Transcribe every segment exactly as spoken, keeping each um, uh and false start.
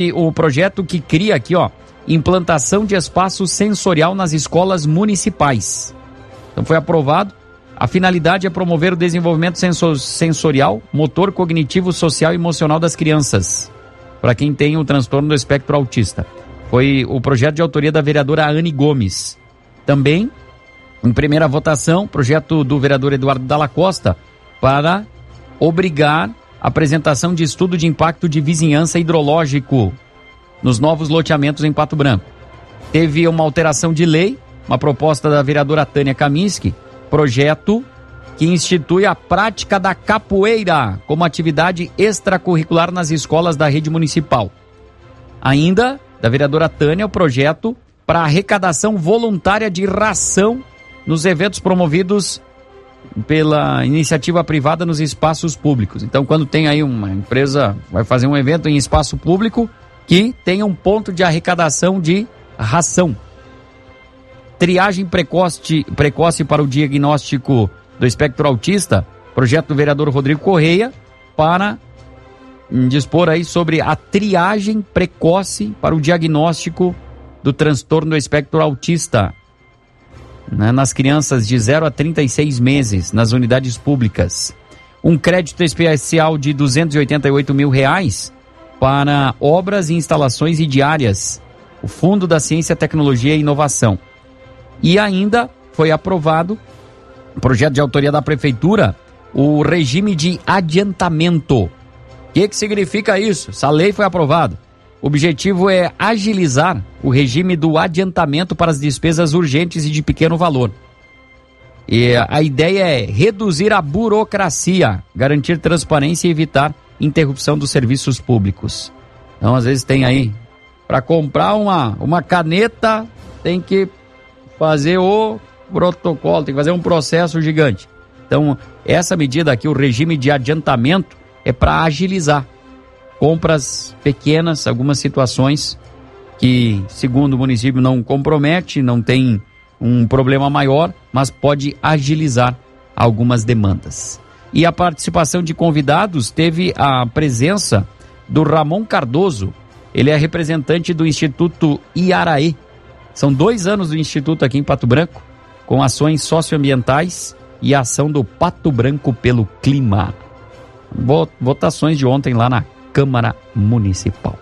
E o projeto que cria aqui, ó, implantação de espaço sensorial nas escolas municipais. Então foi aprovado. A finalidade é promover o desenvolvimento sensor, sensorial, motor, cognitivo, social e emocional das crianças, para quem tem o transtorno do espectro autista. Foi o projeto de autoria da vereadora Anne Gomes. Também, em primeira votação, projeto do vereador Eduardo Dalla Costa para obrigar a apresentação de estudo de impacto de vizinhança hidrológico nos novos loteamentos em Pato Branco. Teve uma alteração de lei, uma proposta da vereadora Tânia Kaminski, projeto que institui a prática da capoeira como atividade extracurricular nas escolas da rede municipal. Ainda, da vereadora Tânia, o projeto para arrecadação voluntária de ração nos eventos promovidos pela iniciativa privada nos espaços públicos. Então, quando tem aí uma empresa, vai fazer um evento em espaço público, que tenha um ponto de arrecadação de ração. Triagem precoce, precoce para o diagnóstico do espectro autista, projeto do vereador Rodrigo Correia, para dispor aí sobre a triagem precoce para o diagnóstico do transtorno do espectro autista, né, nas crianças de zero a trinta e seis meses, nas unidades públicas. Um crédito especial de duzentos e oitenta e oito mil reais para obras e instalações e diárias, o Fundo da Ciência, Tecnologia e Inovação. E ainda foi aprovado, projeto de autoria da Prefeitura, o regime de adiantamento. O que, que significa isso? Essa lei foi aprovada. O objetivo é agilizar o regime do adiantamento para as despesas urgentes e de pequeno valor. E a ideia é reduzir a burocracia, garantir transparência e evitar interrupção dos serviços públicos. Então, às vezes tem aí, para comprar uma, uma caneta, tem que fazer o protocolo, tem que fazer um processo gigante. Então, essa medida aqui, o regime de adiantamento, é para agilizar compras pequenas, algumas situações que, segundo o município, não compromete, não tem um problema maior, mas pode agilizar algumas demandas. E a participação de convidados teve a presença do Ramon Cardoso. Ele é representante do Instituto Iaraê. São dois anos do Instituto aqui em Pato Branco, com ações socioambientais e a ação do Pato Branco pelo clima. Votações de ontem lá na Câmara Municipal.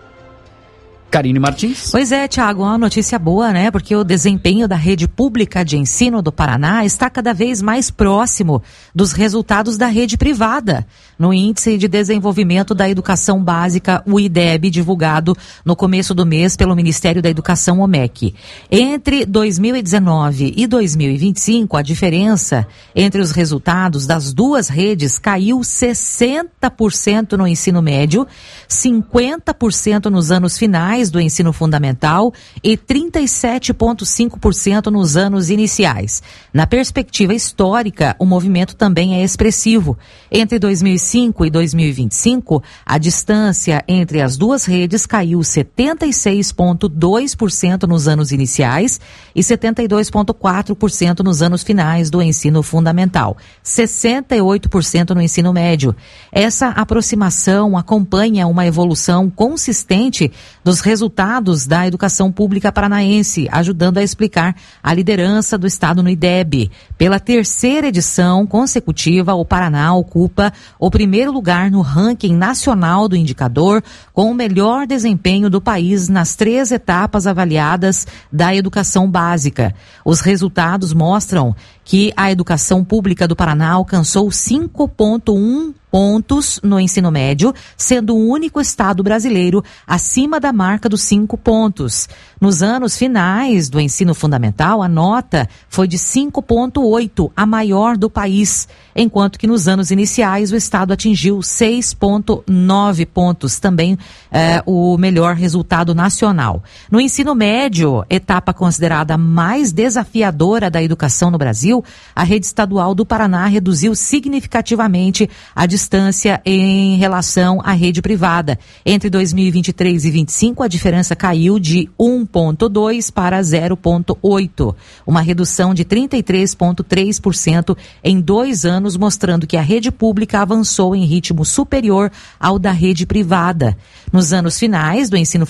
Karine Martins. Pois é, Tiago, uma notícia boa, né? Porque o desempenho da rede pública de ensino do Paraná está cada vez mais próximo dos resultados da rede privada, no Índice de Desenvolvimento da Educação Básica, o I D E B, divulgado no começo do mês pelo Ministério da Educação, o M E C. Entre dois mil e dezenove e dois mil e vinte e cinco, a diferença entre os resultados das duas redes caiu sessenta por cento no ensino médio, cinquenta por cento nos anos finais do ensino fundamental e trinta e sete vírgula cinco por cento nos anos iniciais. Na perspectiva histórica, o movimento também é expressivo. Entre dois mil e cinco e dois mil e vinte e cinco, a distância entre as duas redes caiu setenta e seis vírgula dois por cento nos anos iniciais e setenta e dois vírgula quatro por cento nos anos finais do ensino fundamental, sessenta e oito por cento no ensino médio. Essa aproximação acompanha uma evolução consistente dos resultados da educação pública paranaense, ajudando a explicar a liderança do Estado no I D E B. Pela terceira edição consecutiva, o Paraná ocupa o primeiro lugar no ranking nacional do indicador, com o melhor desempenho do país nas três etapas avaliadas da educação básica. Os resultados mostram que a educação pública do Paraná alcançou cinco vírgula um pontos no ensino médio, sendo o único estado brasileiro acima da marca dos cinco pontos. Nos anos finais do ensino fundamental, a nota foi de cinco vírgula oito, a maior do país, enquanto que nos anos iniciais o estado atingiu seis vírgula nove pontos, também eh, o melhor resultado nacional. No ensino médio, etapa considerada mais desafiadora da educação no Brasil, a rede estadual do Paraná reduziu significativamente a distância em relação à rede privada. Entre dois mil e vinte e três e vinte e cinco, a diferença caiu de um vírgula dois para zero vírgula oito, uma redução de trinta e três vírgula três por cento em dois anos, mostrando que a rede pública avançou em ritmo superior ao da rede privada. Nos anos finais do ensino